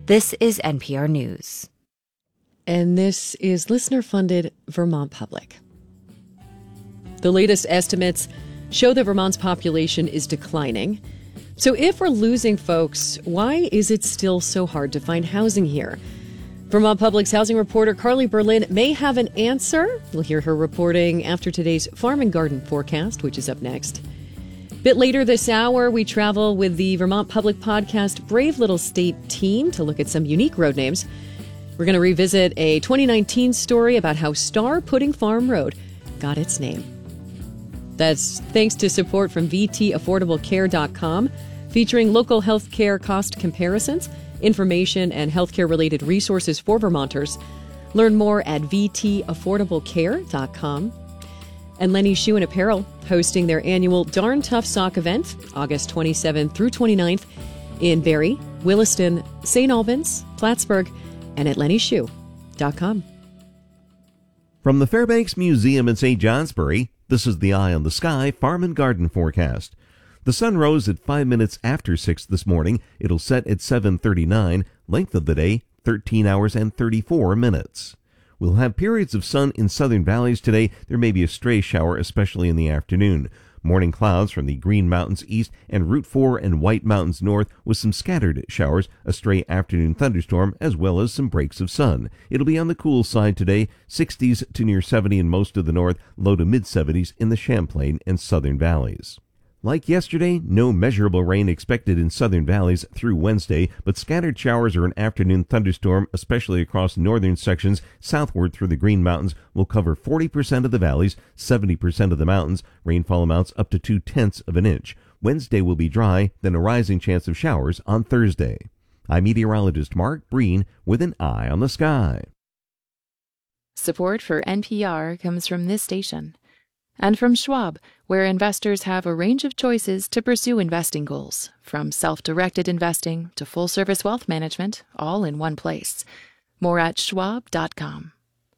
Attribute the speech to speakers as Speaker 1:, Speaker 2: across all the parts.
Speaker 1: This is NPR News.
Speaker 2: And this is listener-funded Vermont Public. The latest estimates show that Vermont's population is declining. So if we're losing folks, why is it still so hard to find housing here? Vermont Public's housing reporter Carly Berlin may have an answer. We'll hear her reporting after today's farm and garden forecast, which is up next. A bit later this hour, we travel with the Vermont Public Podcast Brave Little State team to look at some unique road names. We're going to revisit a 2019 story about how Star Pudding Farm Road got its name. That's thanks to support from VTAffordablecare.com, featuring local health care cost comparisons, information, and healthcare-related resources for Vermonters. Learn more at VTAffordablecare.com. And Lenny Shoe and Apparel hosting their annual Darn Tough Sock event, August 27th through 29th in Barrie, Williston, St. Albans, Plattsburgh, and at lennyshoe.com.
Speaker 3: From the Fairbanks Museum in St. Johnsbury, this is the Eye on the Sky Farm and Garden forecast. The sun rose at 5 minutes after 6 this morning. It'll set at 7:39. Length of the day, 13 hours and 34 minutes. We'll have periods of sun in southern valleys today. There may be a stray shower, especially in the afternoon. Morning clouds from the Green Mountains east and Route 4 and White Mountains north with some scattered showers, a stray afternoon thunderstorm, as well as some breaks of sun. It'll be on the cool side today, 60s to near 70 in most of the north, low to mid-70s in the Champlain and southern valleys. Like yesterday, no measurable rain expected in southern valleys through Wednesday, but scattered showers or an afternoon thunderstorm, especially across northern sections southward through the Green Mountains, will cover 40% of the valleys, 70% of the mountains, rainfall amounts up to 0.2 of an inch. Wednesday will be dry, then a rising chance of showers on Thursday. I'm meteorologist Mark Breen with an eye on the sky.
Speaker 4: Support for NPR comes from this station. And from Schwab, where investors have a range of choices to pursue investing goals, from self-directed investing to full-service wealth management, all in one place. More at schwab.com.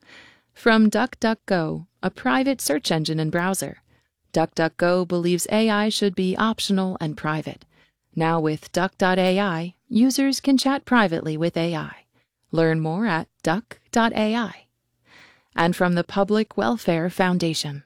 Speaker 4: From DuckDuckGo, a private search engine and browser. DuckDuckGo believes AI should be optional and private. Now with Duck.ai, users can chat privately with AI. Learn more at duck.ai. And from the Public Welfare Foundation.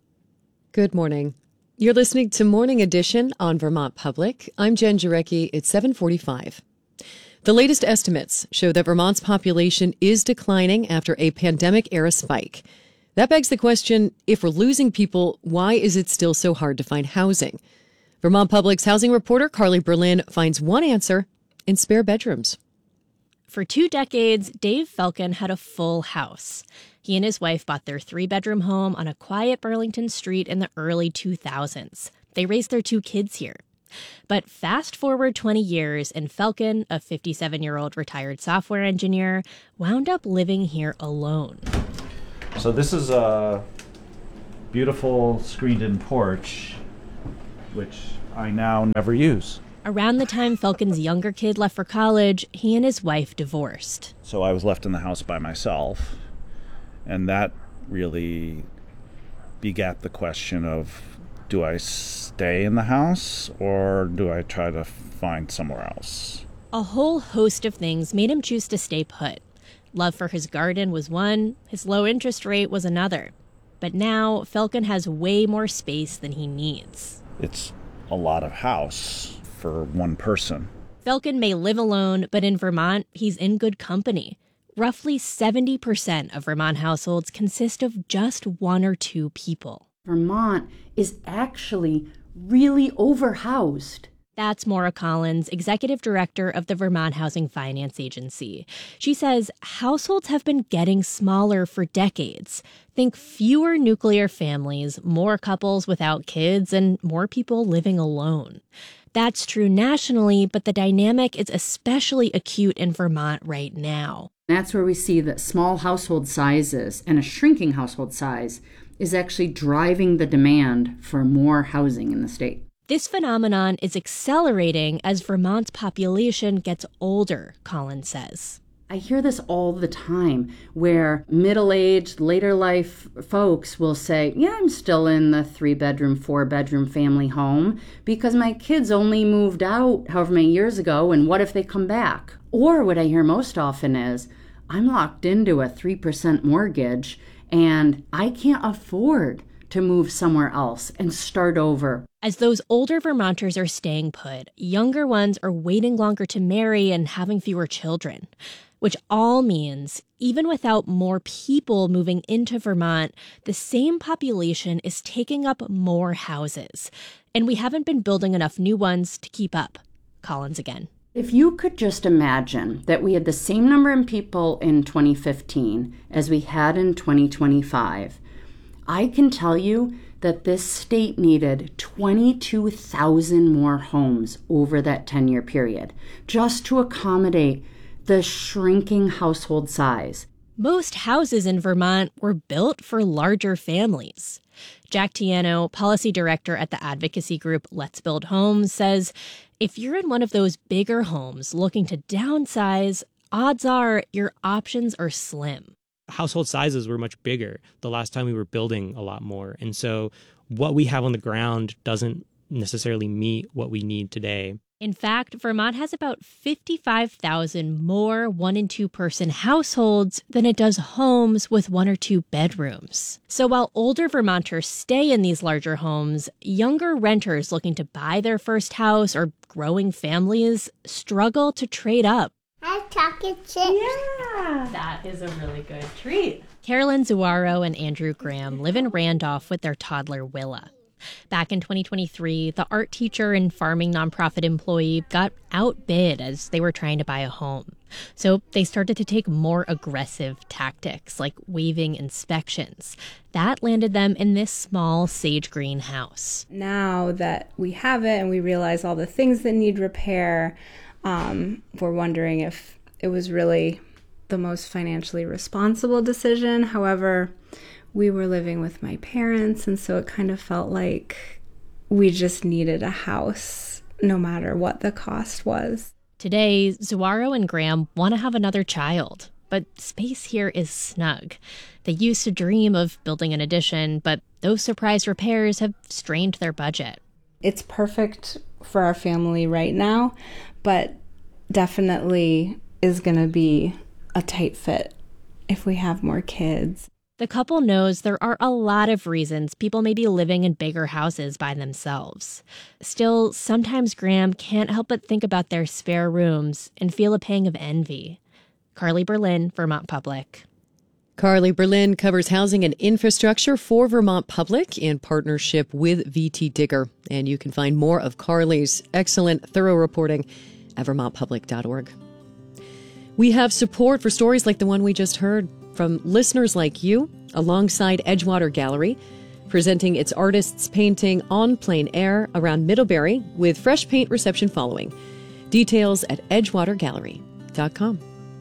Speaker 2: Good morning. You're listening to Morning Edition on Vermont Public. I'm Jen Jarecki. It's 7:45. The latest estimates show that Vermont's population is declining after a pandemic-era spike. That begs the question, if we're losing people, why is it still so hard to find housing? Vermont Public's housing reporter Carly Berlin finds one answer in spare bedrooms.
Speaker 5: For 2 decades, Dave Felkin had a full house. He and his wife bought their 3-bedroom home on a quiet Burlington street in the early 2000s. They raised their 2 kids here. But fast forward 20 years, and Felkin, a 57-year-old retired software engineer, wound up living here alone.
Speaker 6: So this is a beautiful screened-in porch, which I now never use.
Speaker 5: Around the time Felkin's younger kid left for college, he and his wife divorced.
Speaker 6: So I was left in the house by myself, and that really begat the question of, do I stay in the house or do I try to find somewhere else?
Speaker 5: A whole host of things made him choose to stay put. Love for his garden was one, his low interest rate was another. But now, Felkin has way more space than he needs.
Speaker 6: It's a lot of house for one person.
Speaker 5: Felkin may live alone, but in Vermont, he's in good company. Roughly 70% of Vermont households consist of just 1 or 2 people.
Speaker 7: Vermont is actually really overhoused.
Speaker 5: That's Maura Collins, executive director of the Vermont Housing Finance Agency. She says households have been getting smaller for decades. Think fewer nuclear families, more couples without kids, and more people living alone. That's true nationally, but the dynamic is especially acute in Vermont right now.
Speaker 7: That's where we see that small household sizes and a shrinking household size is actually driving the demand for more housing in the state.
Speaker 5: This phenomenon is accelerating as Vermont's population gets older, Collins says.
Speaker 7: I hear this all the time where middle-aged, later life folks will say, yeah, I'm still in the 3-bedroom, 4-bedroom family home because my kids only moved out however many years ago, and what if they come back? Or what I hear most often is, I'm locked into a 3% mortgage and I can't afford to move somewhere else and start over.
Speaker 5: As those older Vermonters are staying put, younger ones are waiting longer to marry and having fewer children. Which all means, even without more people moving into Vermont, the same population is taking up more houses. And we haven't been building enough new ones to keep up. Collins again.
Speaker 7: If you could just imagine that we had the same number of people in 2015 as we had in 2025, I can tell you that this state needed 22,000 more homes over that 10-year period just to accommodate the shrinking household size.
Speaker 5: Most houses in Vermont were built for larger families. Jack Tiano, policy director at the advocacy group Let's Build Homes, says if you're in one of those bigger homes looking to downsize, odds are your options are slim.
Speaker 8: Household sizes were much bigger the last time we were building a lot more. And so what we have on the ground doesn't necessarily meet what we need today.
Speaker 5: In fact, Vermont has about 55,000 more 1- and 2-person households than it does homes with 1 or 2 bedrooms. So while older Vermonters stay in these larger homes, younger renters looking to buy their first house or growing families struggle to trade up.
Speaker 9: I have chocolate chips.
Speaker 5: Yeah, that is a really good treat. Carolyn Zuaro and Andrew Graham live in Randolph with their toddler Willa. Back in 2023, the art teacher and farming nonprofit employee got outbid as they were trying to buy a home. So they started to take more aggressive tactics, like waiving inspections. That landed them in this small sage green house.
Speaker 10: Now that we have it and we realize all the things that need repair, we're wondering if it was really the most financially responsible decision. However, we were living with my parents, and so it kind of felt like we just needed a house, no matter what the cost was.
Speaker 5: Today, Zuaro and Graham want to have another child, but space here is snug. They used to dream of building an addition, but those surprise repairs have strained their budget.
Speaker 10: It's perfect for our family right now, but definitely is going to be a tight fit if we have more kids.
Speaker 5: The couple knows there are a lot of reasons people may be living in bigger houses by themselves. Still, sometimes Graham can't help but think about their spare rooms and feel a pang of envy. Carly Berlin, Vermont Public.
Speaker 2: Carly Berlin covers housing and infrastructure for Vermont Public in partnership with VT Digger. And you can find more of Carly's excellent, thorough reporting at vermontpublic.org. We have support for stories like the one we just heard from listeners like you, alongside Edgewater Gallery, presenting its artists' painting On Plein Air around Middlebury with fresh paint reception following. Details at edgewatergallery.com.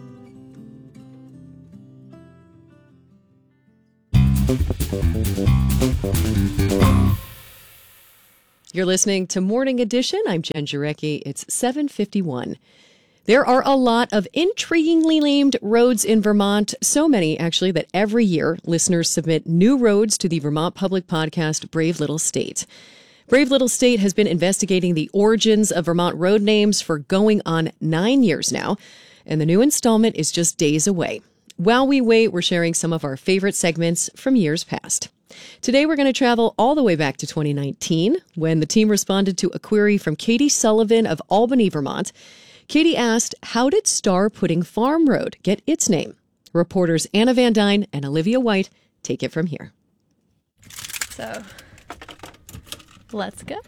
Speaker 2: You're listening to Morning Edition. I'm Jen Jarecki. It's 7:51. There are a lot of intriguingly named roads in Vermont, so many actually that every year listeners submit new roads to the Vermont Public podcast, Brave Little State. Brave Little State has been investigating the origins of Vermont road names for going on 9 years now, and the new installment is just days away. While we wait, we're sharing some of our favorite segments from years past. Today, we're going to travel all the way back to 2019, when the team responded to a query from Katie Sullivan of Albany, Vermont. Katie asked, how did Star Pudding Farm Road get its name? Reporters Anna Van Dyne and Olivia White take it from here.
Speaker 11: So, let's go.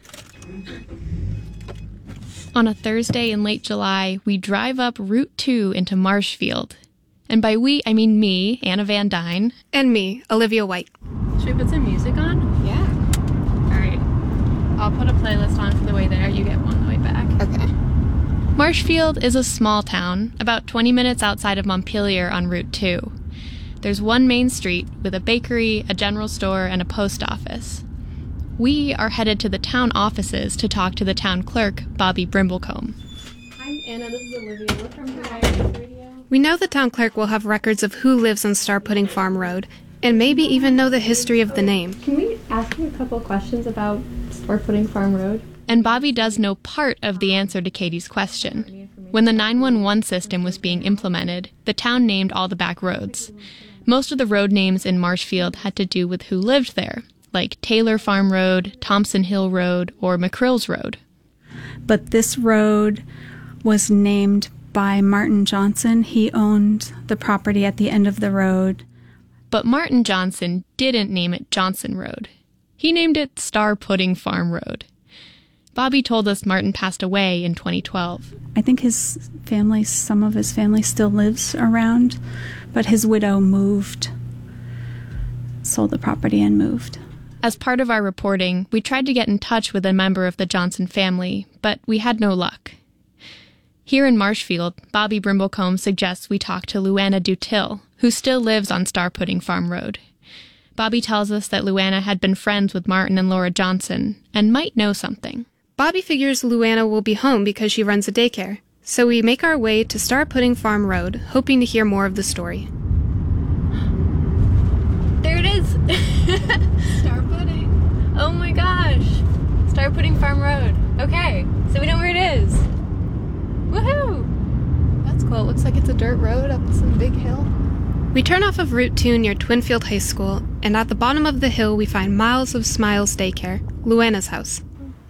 Speaker 11: On a Thursday in late July, we drive up Route 2 into Marshfield. And by we, I mean me, Anna Van Dyne.
Speaker 12: And me, Olivia White.
Speaker 11: Should we put some music on?
Speaker 12: Yeah.
Speaker 11: All right. I'll put a playlist on for the way there. You get one on the way back.
Speaker 12: Okay.
Speaker 11: Marshfield is a small town, about 20 minutes outside of Montpelier on Route 2. There's one main street with a bakery, a general store, and a post office. We are headed to the town offices to talk to the town clerk, Bobby Brimblecombe.
Speaker 10: Hi,
Speaker 9: I'm Anna, this is Olivia. We're from Hawaii Radio. We know the town clerk will have records of who lives on Star Pudding Farm Road, and maybe even know the history of the name. Can we ask you a couple questions about Star Pudding Farm Road?
Speaker 11: And Bobby does know part of the answer to Katie's question. When the 911 system was being implemented, the town named all the back roads. Most of the road names in Marshfield had to do with who lived there, like Taylor Farm Road, Thompson Hill Road, or McCrills Road.
Speaker 12: But this road was named by Martin Johnson. He owned the property at the end of the road.
Speaker 11: But Martin Johnson didn't name it Johnson Road. He named it Star Pudding Farm Road. Bobby told us Martin passed away in 2012.
Speaker 12: I think his family, some of his family still lives around, but his widow sold the property and moved.
Speaker 11: As part of our reporting, we tried to get in touch with a member of the Johnson family, but we had no luck. Here in Marshfield, Bobby Brimblecombe suggests we talk to Luana Dutil, who still lives on Star Pudding Farm Road. Bobby tells us that Luana had been friends with Martin and Laura Johnson, and might know something.
Speaker 9: Bobby figures Luana will be home because she runs a daycare, so we make our way to Star Pudding Farm Road, hoping to hear more of the story.
Speaker 11: There it is! Star Pudding. Oh my gosh! Star Pudding Farm Road. Okay, so we know where it is. Woohoo!
Speaker 9: That's cool. It looks like it's a dirt road up some big hill. We turn off of Route 2 near Twinfield High School, and at the bottom of the hill we find Miles of Smiles Daycare, Luana's house.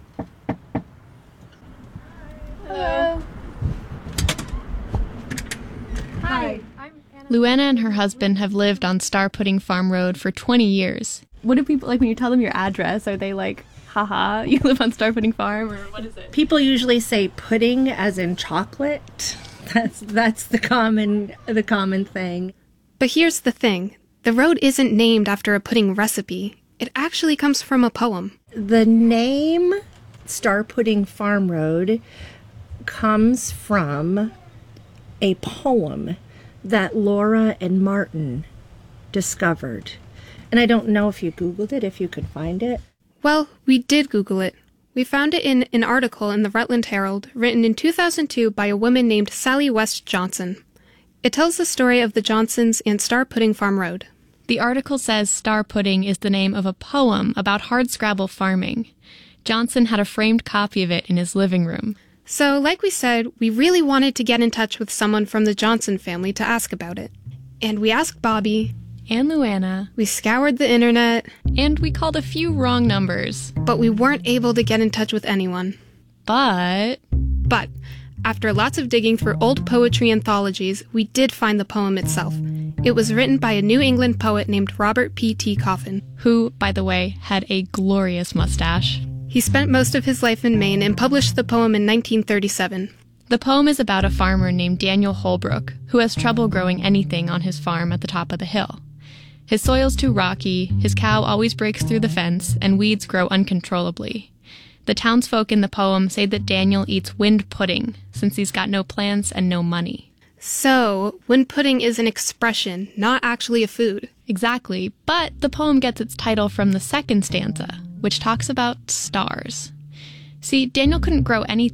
Speaker 11: Hello. Hi. Luana and her husband have lived on Star Pudding Farm Road for 20 years.
Speaker 9: What do people, like when you tell them your address, are they like, haha, you live on Star Pudding Farm, or what is it?
Speaker 13: People usually say pudding as in chocolate. That's the common thing.
Speaker 9: But here's the thing. The road isn't named after a pudding recipe. It actually comes from a poem.
Speaker 13: The name Star Pudding Farm Road comes from a poem that Laura and Martin discovered. And I don't know if you Googled it, if you could find it.
Speaker 9: Well, we did Google it. We found it in an article in the Rutland Herald written in 2002 by a woman named Sally West Johnson. It tells the story of the Johnsons and Star Pudding Farm Road.
Speaker 11: The article says Star Pudding is the name of a poem about hardscrabble farming. Johnson had a framed copy of it in his living room.
Speaker 9: So, like we said, we really wanted to get in touch with someone from the Johnson family to ask about it. And we asked Bobby.
Speaker 11: And Luana.
Speaker 9: We scoured the internet.
Speaker 11: And we called a few wrong numbers.
Speaker 9: But we weren't able to get in touch with anyone.
Speaker 11: But,
Speaker 9: after lots of digging through old poetry anthologies, we did find the poem itself. It was written by a New England poet named Robert P.T. Coffin,
Speaker 11: who, by the way, had a glorious mustache.
Speaker 9: He spent most of his life in Maine and published the poem in 1937.
Speaker 11: The poem is about a farmer named Daniel Holbrook, who has trouble growing anything on his farm at the top of the hill. His soil's too rocky, his cow always breaks through the fence, and weeds grow uncontrollably. The townsfolk in the poem say that Daniel eats wind pudding, since he's got no plants and no money.
Speaker 9: So, wind pudding is an expression, not actually a food.
Speaker 11: Exactly, but the poem gets its title from the second stanza, which talks about stars. See, Daniel couldn't grow anything